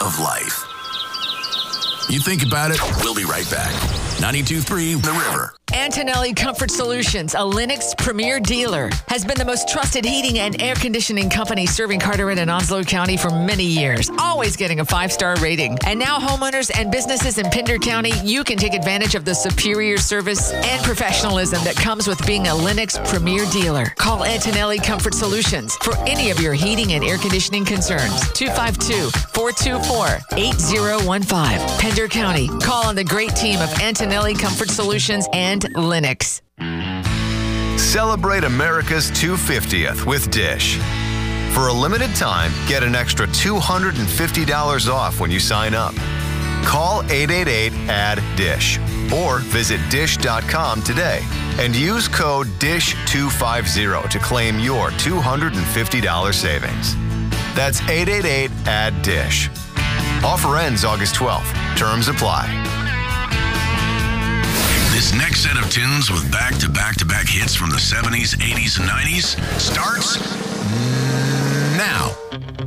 of life. You think about it, we'll be right back. 92.3 The River. Antonelli Comfort Solutions, a Lennox premier dealer, has been the most trusted heating and air conditioning company serving Carteret and Onslow County for many years, always getting a 5-star rating. And now homeowners and businesses in Pender County, you can take advantage of the superior service and professionalism that comes with being a Lennox premier dealer. Call Antonelli Comfort Solutions for any of your heating and air conditioning concerns. 252-424-8015. Pender County. Call on the great team of Antonelli Comfort Solutions and Lennox. Celebrate America's 250th with Dish. For a limited time, get an extra $250 off when you sign up. Call 888-ADD-DISH or visit dish.com today and use code DISH250 to claim your $250 savings. That's 888-ADD-DISH. Offer ends August 12th. Terms apply. This next set of tunes with back-to-back-to-back hits from the 70s, 80s, and 90s starts now.